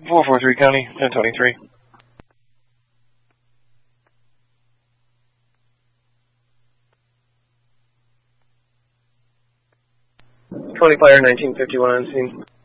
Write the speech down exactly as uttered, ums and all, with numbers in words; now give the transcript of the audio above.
four four three County, ten twenty-three. twenty Fire, nineteen fifty-one on scene.